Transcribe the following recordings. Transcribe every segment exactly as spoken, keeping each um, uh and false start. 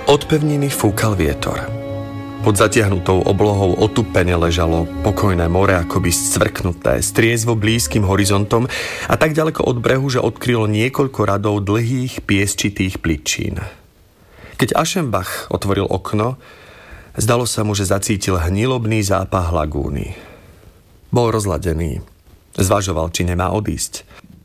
Od pevniny fúkal vietor. Pod zatiahnutou oblohou otupene ležalo pokojné more, akoby scvrknuté, s triezvo blízkym horizontom a tak ďaleko od brehu, že odkrylo niekoľko radov dlhých piesčitých pličín. Keď Aschenbach otvoril okno, zdalo sa mu, že zacítil hnilobný zápach lagúny. Bol rozladený. Zvažoval, či nemá odísť.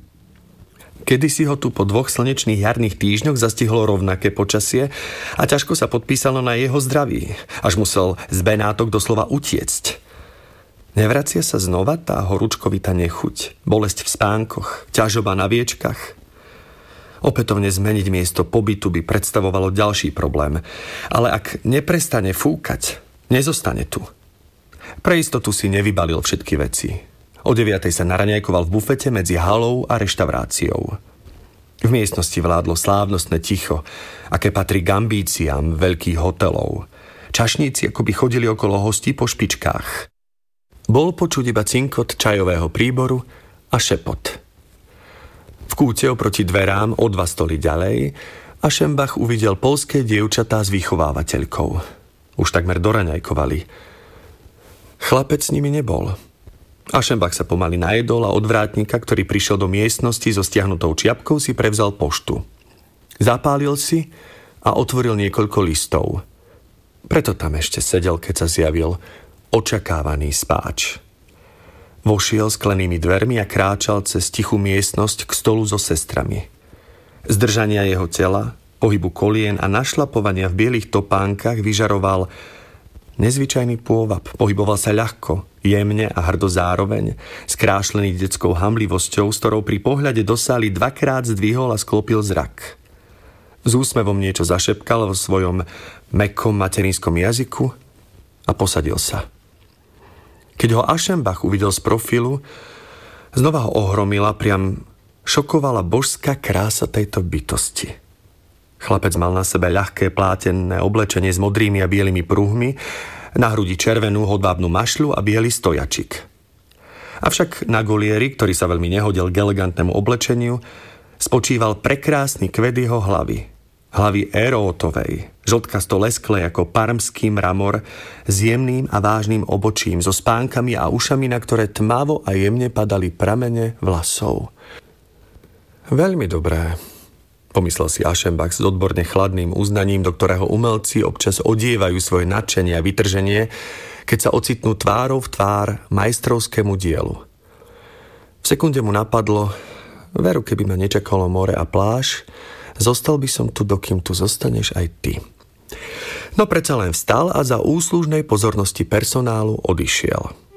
Kedysi ho tu po dvoch slnečných jarných týždňoch zastihlo rovnaké počasie a ťažko sa podpísalo na jeho zdraví, až musel z Benátok doslova utiecť. Nevracia sa znova tá horúčkovitá nechuť, bolesť v spánkoch, ťažoba na viečkach. Opätovne zmeniť miesto pobytu by predstavovalo ďalší problém, ale ak neprestane fúkať, nezostane tu. Pre istotu si nevybalil všetky veci. O deviatej sa naraňajkoval v bufete medzi halou a reštauráciou. V miestnosti vládlo slávnostné ticho, aké patrí k ambíciám veľkých hotelov. Čašníci akoby chodili okolo hostí po špičkách. Bol počuť iba cinkot čajového príboru a šepot. V kúte oproti dverám o dva stoly ďalej Aschenbach uvidel poľské dievčatá s vychovávateľkou. Už takmer doraňajkovali. Chlapec s nimi nebol. Aschenbach sa pomaly najedol a od vrátnika, ktorý prišiel do miestnosti so stiahnutou čiapkou, si prevzal poštu. Zapálil si a otvoril niekoľko listov. Preto tam ešte sedel, keď sa zjavil očakávaný spáč. Vošiel sklenými dvermi a kráčal cez tichú miestnosť k stolu so sestrami. Zdržania jeho tela, pohybu kolien a našlapovania v bielých topánkach vyžaroval nezvyčajný pôvab. Pohyboval sa ľahko, jemne a hrdo zároveň, skrášlený detskou hamlivosťou, s ktorou pri pohľade do sály dvakrát zdvihol a sklopil zrak. S úsmevom niečo zašepkal vo svojom mäkkom materinskom jazyku a posadil sa. Keď ho Aschenbach uvidel z profilu, znova ho ohromila, priam šokovala božská krása tejto bytosti. Chlapec mal na sebe ľahké plátené oblečenie s modrými a bielými pruhmi, na hrudi červenú hodvábnu mašľu a biely stojačik. Avšak na golieri, ktorý sa veľmi nehodil k elegantnému oblečeniu, spočíval prekrásny kvet jeho hlavy. Hlavy erótovej, žltkasto lesklej ako parmský mramor, s jemným a vážnym obočím, so spánkami a ušami, na ktoré tmavo a jemne padali pramene vlasov. Veľmi dobré, pomyslel si Aschenbach s odborne chladným uznaním, do ktorého umelci občas odievajú svoje nadšenie a vytrženie, keď sa ocitnú tvárou v tvár majstrovskému dielu. V sekunde mu napadlo, veru, keby ma nečakalo more a pláž, zostal by som tu, dokým tu zostaneš aj ty. No predsa len vstal a za úslužnej pozornosti personálu odišiel.